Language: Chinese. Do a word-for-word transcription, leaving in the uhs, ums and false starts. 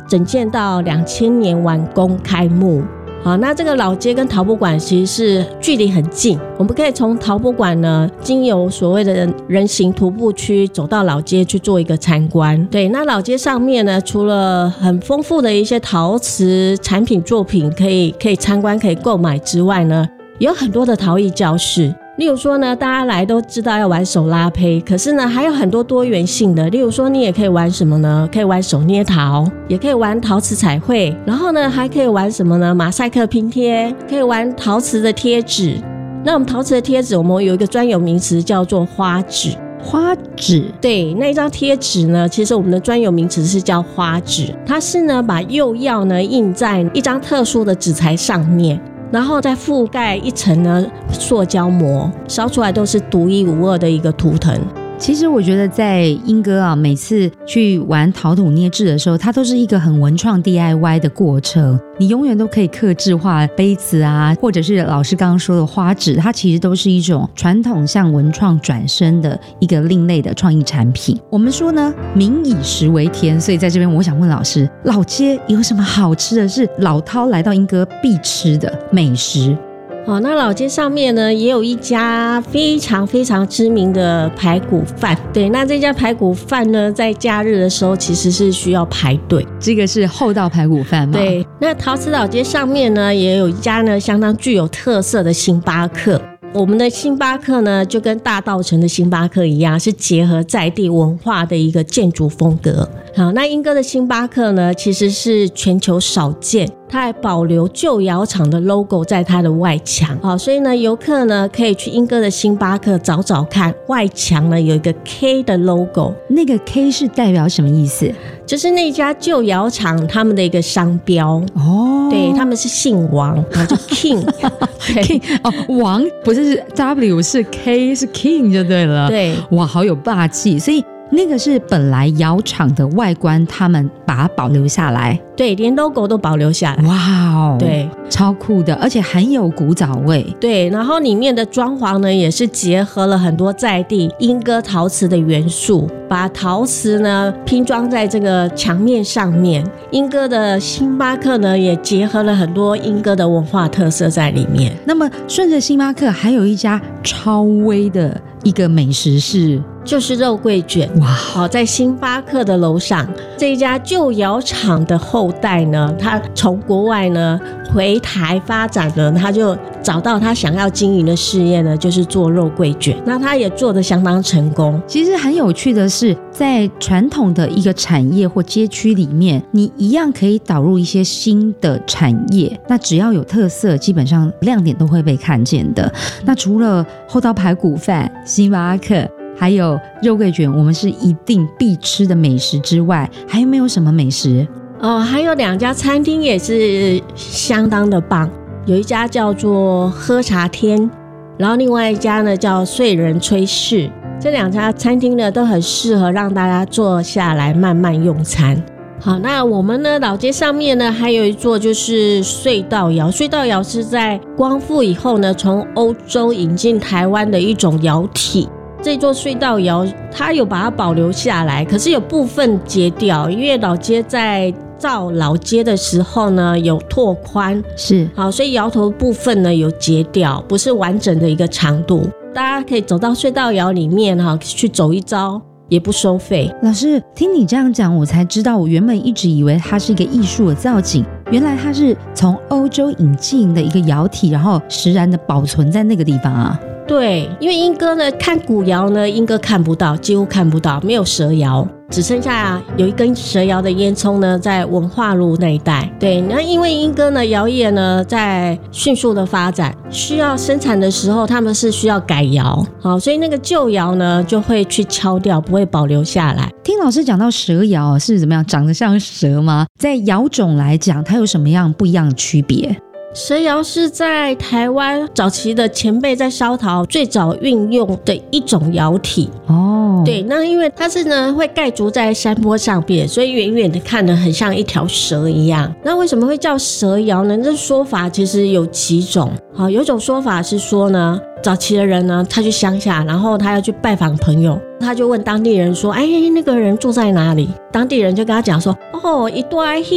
整建到两千年完工开幕。好，那这个老街跟陶博馆其实是距离很近，我们可以从陶博馆呢，经由所谓的人行徒步区走到老街去做一个参观。对，那老街上面呢，除了很丰富的一些陶瓷产品作品可以可以参观可以购买之外呢，有很多的陶艺教室。例如说呢，大家来都知道要玩手拉胚，可是呢还有很多多元性的，例如说你也可以玩什么呢？可以玩手捏陶，也可以玩陶瓷彩绘，然后呢还可以玩什么呢？马赛克拼贴，可以玩陶瓷的贴纸。那我们陶瓷的贴纸，我们有一个专有名词叫做花纸。 花纸， 对，那一张贴纸呢，其实我们的专有名词是叫花纸，它是呢把釉药呢印在一张特殊的纸材上面，然后再覆盖一层呢塑胶膜，烧出来都是独一无二的一个图腾。 其实我觉得在英哥啊，每次去玩陶土捏制的时候，它都是一个很文创 D I Y 的过程，你永远都可以客制化杯子啊，或者是老师刚刚说的花纸，它其实都是一种传统向文创转身的一个另类的创意产品。我们说呢，民以食为天，所以在这边我想问老师，老街有什么好吃的是老饕来到英哥必吃的美食？ 哦，那老街上面呢也有一家非常非常知名的排骨饭。对，那这家排骨饭呢，在假日的时候其实是需要排队。 这个是厚道排骨饭吗？ 对，那陶瓷老街上面呢，也有一家呢相当具有特色的星巴克。我们的星巴克呢，就跟大稻埕的星巴克一样，是结合在地文化的一个建筑风格。好，那英哥的星巴克呢，其实是全球少见，它还保留旧窑厂的 logo 在它的外墙。好，所以呢，游客呢可以去英哥的星巴克找找看，外墙呢有一个 K 的 logo。 那个 K 是代表什么意思？ 就是那家旧窑厂他们的一个商标哦，对，他们是姓王，然后就 King King 哦，王不是 W 是 K 是 King 就对了， 对， 哇，好有霸气，所以那个是本来窑厂的外观，他们把它保留下来， 对，连 logo 都保留下来， 哇哦， 对， 超酷的，而且很有古早味， 对，然后里面的装潢呢，也是结合了很多在地英歌陶瓷的元素，把陶瓷呢拼装在这个墙面上面。英歌的星巴克呢，也结合了很多英歌的文化特色在里面。 那么顺着星巴克，还有一家超威的一个美食是。 就是肉桂卷，哇！好，在星巴克的楼上，这一家旧窑厂的后代呢，他从国外呢回台发展呢，他就找到他想要经营的事业呢，就是做肉桂卷。那他也做得相当成功。 其实很有趣的是，在传统的一个产业或街区里面，你一样可以导入一些新的产业。那只要有特色，基本上亮点都会被看见的。那除了厚道排骨饭、星巴克。还有肉桂卷，我们是一定必吃的美食之外，还有没有什么美食？ 哦，还有两家餐厅也是相当的棒，有一家叫做喝茶天，然后另外一家呢叫穗人炊事。这两家餐厅呢都很适合让大家坐下来慢慢用餐。好，那我们呢老街上面呢还有一座就是隧道窑。隧道窑是在光复以后呢，从欧洲引进台湾的一种窑体。这座隧道窑它有把它保留下来，可是有部分截掉，因为老街在造老街的时候呢有拓宽， 是好，所以窑头部分呢有截掉，不是完整的一个长度。大家可以走到隧道窑里面哈，去走一遭，也不收费。 老师，听你这样讲，我才知道，我原本一直以为它是一个艺术的造景，原来它是从欧洲引进的一个窑体，然后实然的保存在那个地方啊。 对，因为英哥呢看古窑呢，英哥看不到，几乎看不到，没有蛇窑，只剩下有一根蛇窑的烟囱呢，在文化路那一带。对，那因为英哥呢窑业呢在迅速的发展，需要生产的时候，他们是需要改窑，好，所以那个旧窑呢就会去敲掉，不会保留下来。 听老师讲到蛇窑是怎么样，长得像蛇吗？在窑种来讲，它有什么样不一样的区别？ 蛇窑是在台湾早期的前辈在烧陶最早运用的一种窑体哦。对，那因为它是呢会盖筑在山坡上边，所以远远的看得很像一条蛇一样。那为什么会叫蛇窑呢？这说法其实有几种。好，有一种说法是说呢，早期的人呢，他去乡下，然后他要去拜访朋友，他就问当地人说：“哎，那个人住在哪里？”当地人就跟他讲说：“哦，一大